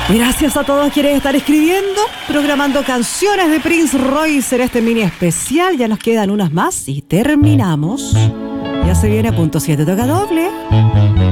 Gracias a todos quienes están escribiendo, programando canciones de Prince Royce en este mini especial. Ya nos quedan unas más y terminamos. Ya se viene punto 7, toca doble.